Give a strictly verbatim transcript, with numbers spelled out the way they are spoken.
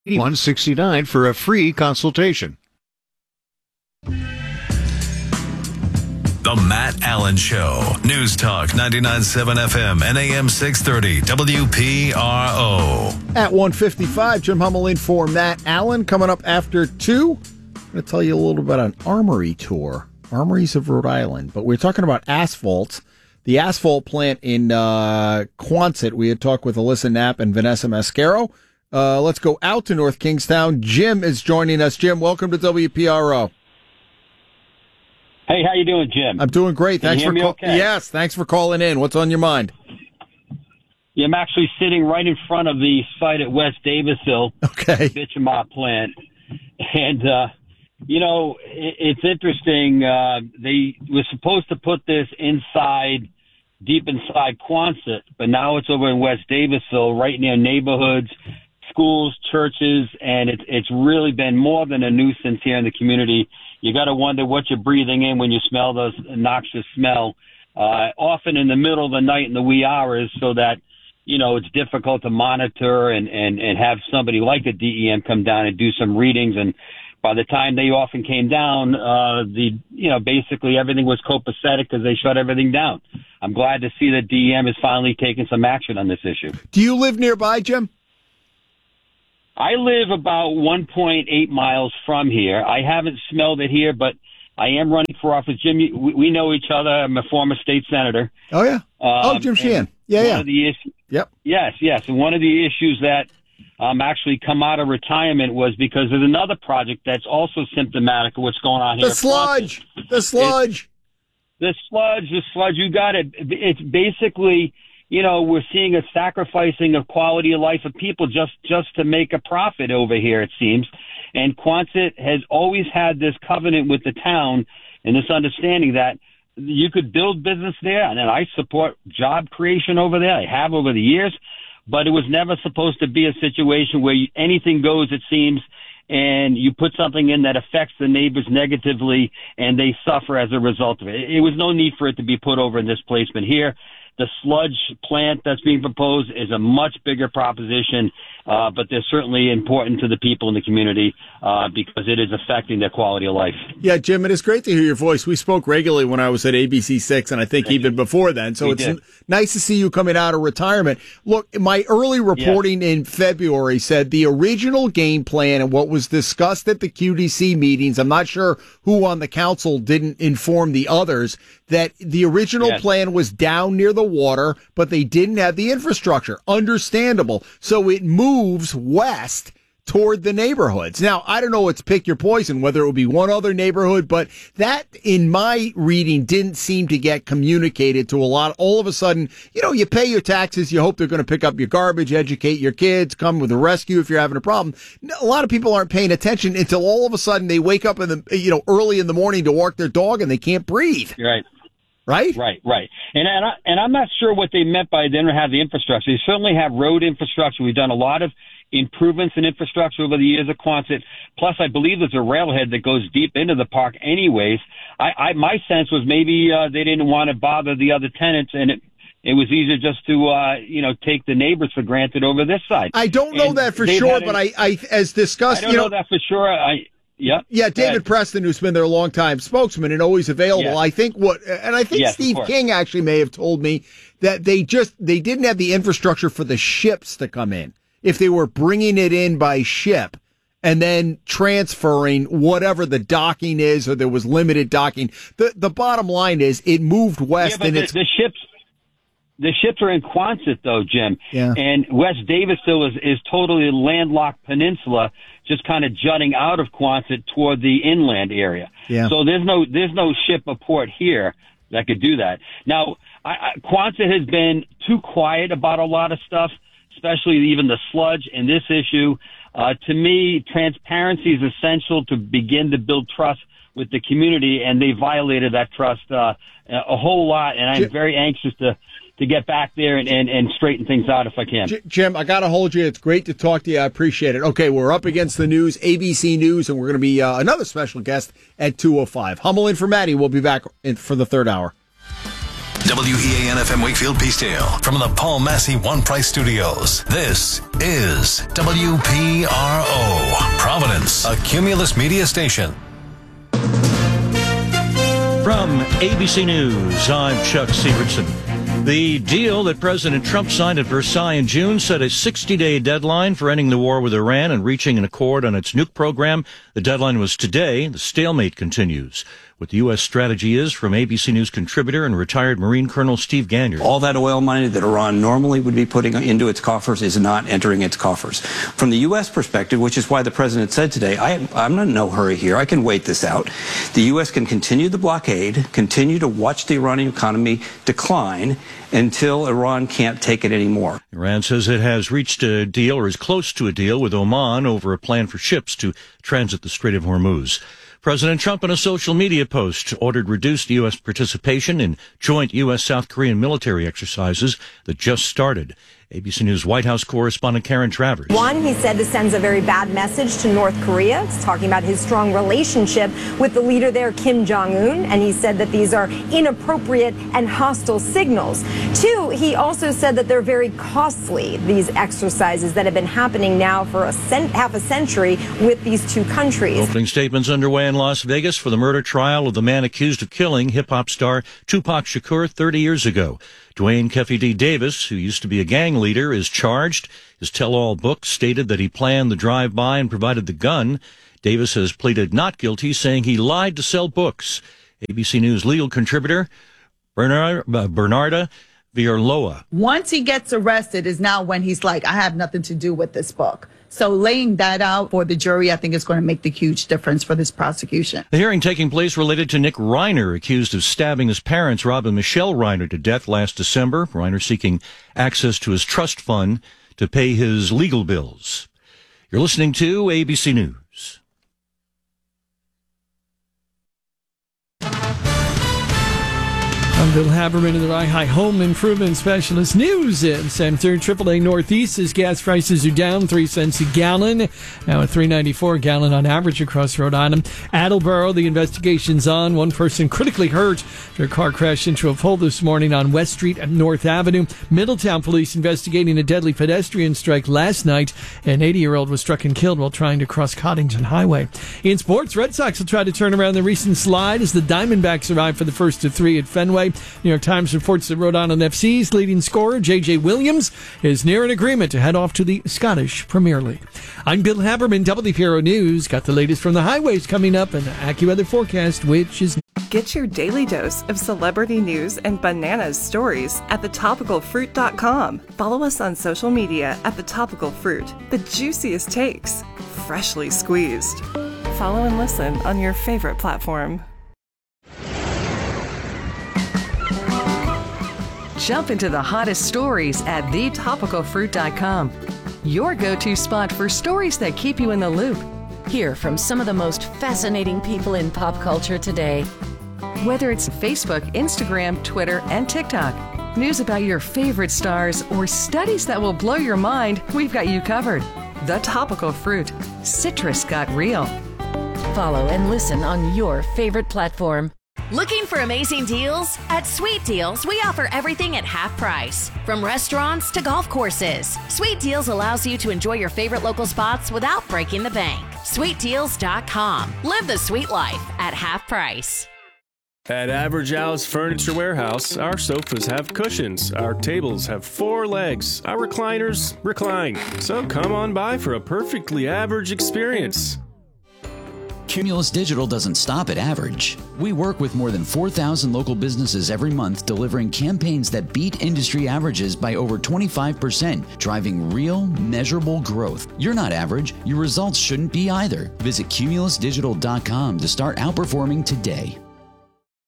one sixty-nine for a free consultation. The Matt Allen Show. News Talk ninety-nine point seven F M and A M six thirty W P R O. At one fifty-five, Jim Hummel in for Matt Allen. Coming up after two, I'm going to tell you a little bit about an armory tour. Armories of Rhode Island. But we're talking about asphalt. The asphalt plant in uh, Quonset. We had talked with Alyssa Knapp and Vanessa Mascaro. Uh, let's go out to North Kingstown. Jim is joining us. Jim, welcome to W P R O. Hey, how you doing, Jim? I'm doing great. Can Thanks you hear for me call- okay? Yes, thanks for calling in. What's on your mind? Yeah, I'm actually sitting right in front of the site at West Davisville, okay, bitumen plant, and uh, you know it, it's interesting. Uh, they were supposed to put this inside, deep inside Quonset, but now it's over in West Davisville, right near neighborhoods, schools, churches, and it's it's really been more than a nuisance here in the community. You got to wonder what you're breathing in when you smell those noxious smell, uh, often in the middle of the night in the wee hours, so that, you know, it's difficult to monitor and, and, and have somebody like a D E M come down and do some readings. And by the time they often came down, uh, the, you know, basically everything was copacetic because they shut everything down. I'm glad to see that D E M is finally taking some action on this issue. Do you live nearby, Jim? I live about one point eight miles from here. I haven't smelled it here, but I am running for office. Jim, we, we know each other. I'm a former state senator. Oh, yeah. Um, oh, Jim Sheehan. Yeah, one yeah. Of the issues, yep. Yes, yes. And one of the issues that um, actually come out of retirement was because there's another project that's also symptomatic of what's going on here. The sludge. The sludge. The sludge, the sludge. You got it. It's basically... You know, we're seeing a sacrificing of quality of life of people just, just to make a profit over here, it seems. And Quonset has always had this covenant with the town and this understanding that you could build business there, and then I support job creation over there. I have over the years, but it was never supposed to be a situation where you, anything goes, it seems, and you put something in that affects the neighbors negatively, and they suffer as a result of it. It was no need for it to be put over in this placement here. The sludge plant that's being proposed is a much bigger proposition, uh, but they're certainly important to the people in the community uh, because it is affecting their quality of life. Yeah, Jim, it is great to hear your voice. We spoke regularly when I was at A B C six, and I think Thank even you. before then. So we it's did. nice to see you coming out of retirement. Look, my early reporting yes. in February said the original game plan and what was discussed at the Q D C meetings, I'm not sure who on the council didn't inform the others, that the original yes. plan was down near the water, but they didn't have the infrastructure. Understandable. So it moves west toward the neighborhoods. Now, I don't know, it's pick your poison, whether it would be one other neighborhood, but that, in my reading, didn't seem to get communicated to a lot. All of a sudden, you know, you pay your taxes, you hope they're going to pick up your garbage, educate your kids, come with a rescue if you're having a problem. A lot of people aren't paying attention until all of a sudden they wake up in the, you know, early in the morning to walk their dog and they can't breathe. You're right. Right? Right, right. And and, I, and I'm not sure what they meant by they don't have the infrastructure. They certainly have road infrastructure. We've done a lot of improvements in infrastructure over the years at Quonset. Plus, I believe there's a railhead that goes deep into the park anyways. I, I my sense was maybe uh, they didn't want to bother the other tenants, and it it was easier just to, uh, you know, take the neighbors for granted over this side. I don't know and that for sure, but I, I, as discussed, I don't you know, know that for sure. I. Yeah, yeah. David Preston, who's been their longtime spokesman and always available. Yes. I think what, and I think Yes, Steve King actually may have told me that they just they didn't have the infrastructure for the ships to come in. If they were bringing it in by ship and then transferring whatever the docking is, or there was limited docking, the the bottom line is it moved west, yeah, but and the, it's the ships. The ships are in Quonset, though, Jim. Yeah. And West Davisville is, is totally a landlocked peninsula, just kind of jutting out of Quonset toward the inland area. Yeah. So there's no there's no ship or port here that could do that. Now, I, I, Quonset has been too quiet about a lot of stuff, especially even the sludge and this issue. Uh, to me, transparency is essential to begin to build trust with the community, and they violated that trust uh, a whole lot, and I'm Jim, very anxious to to get back there and, and, and straighten things out if I can. Jim, I got to hold you. It's great to talk to you. I appreciate it. Okay, we're up against the news, A B C News, and we're going to be uh, another special guest at two oh five. Hummel in for Maddie. We'll be back in, for the third hour. W E A N F M Wakefield Peacedale. From the Paul Massey One Price Studios, this is W P R O, Providence, a Cumulus media station. From A B C News, I'm Chuck Severson. The deal that President Trump signed at Versailles in June set a sixty-day deadline for ending the war with Iran and reaching an accord on its nuke program. The deadline was today. The stalemate continues. What the U S strategy is, from A B C News contributor and retired Marine Colonel Steve Ganyard. All that oil money that Iran normally would be putting into its coffers is not entering its coffers. From the U S perspective, which is why the president said today, I, I'm in no hurry here. I can wait this out. The U S can continue the blockade, continue to watch the Iranian economy decline until Iran can't take it anymore. Iran says it has reached a deal or is close to a deal with Oman over a plan for ships to transit the Strait of Hormuz. President Trump, in a social media post, ordered reduced U S participation in joint U S-South Korean military exercises that just started. A B C News White House correspondent Karen Travers. One, he said this sends a very bad message to North Korea. He's talking about his strong relationship with the leader there, Kim Jong-un, and he said that these are inappropriate and hostile signals. Two, he also said that they're very costly, these exercises that have been happening now for a cent- half a century with these two countries. Opening statements underway in Las Vegas for the murder trial of the man accused of killing hip-hop star Tupac Shakur thirty years ago. Dwayne Keffe D. Davis, who used to be a gang leader, is charged. His tell-all book stated that he planned the drive-by and provided the gun. Davis has pleaded not guilty, saying he lied to sell books. A B C News legal contributor Bernard, uh, Bernarda Villarloa. Once he gets arrested is now when he's like, I have nothing to do with this book. So laying that out for the jury, I think, is going to make the huge difference for this prosecution. The hearing taking place related to Nick Reiner, accused of stabbing his parents, Rob and Michelle Reiner, to death last December. Reiner seeking access to his trust fund to pay his legal bills. You're listening to A B C News. I'm Bill Haberman of the Rye High Home Improvement Specialist News Center. triple A Northeast as gas prices are down three cents a gallon, now at three ninety-four a gallon on average across Rhode Island. Attleboro, the investigation's on. One person critically hurt after a car crashed into a pole this morning on West Street and North Avenue. Middletown police investigating a deadly pedestrian strike last night. An eighty-year-old was struck and killed while trying to cross Coddington Highway. In sports, Red Sox will try to turn around the recent slide as the Diamondbacks arrive for the first of three at Fenway. New York Times reports that Rhode Island F C's leading scorer, J J. Williams, is near an agreement to head off to the Scottish Premier League. I'm Bill Haberman, W P R O News. Got the latest from the highways coming up, and AccuWeather forecast, which is... Get your daily dose of celebrity news and bananas stories at the topical fruit dot com. Follow us on social media at The Topical Fruit. The juiciest takes, freshly squeezed. Follow and listen on your favorite platform. Jump into the hottest stories at the topical fruit dot com. Your go-to spot for stories that keep you in the loop. Hear from some of the most fascinating people in pop culture today. Whether it's Facebook, Instagram, Twitter, and TikTok, news about your favorite stars, or studies that will blow your mind, we've got you covered. The Topical Fruit. Citrus got real. Follow and listen on your favorite platform. Looking for amazing deals? At Sweet Deals, we offer everything at half price. From restaurants to golf courses, Sweet Deals allows you to enjoy your favorite local spots without breaking the bank. sweet deals dot com. Live the sweet life at half price. At Average Al's Furniture Warehouse, our sofas have cushions, our tables have four legs, our recliners recline. So come on by for a perfectly average experience. Cumulus Digital doesn't stop at average. We work with more than four thousand local businesses every month, delivering campaigns that beat industry averages by over twenty-five percent, driving real, measurable growth. You're not average. Your results shouldn't be either. Visit cumulus digital dot com to start outperforming today.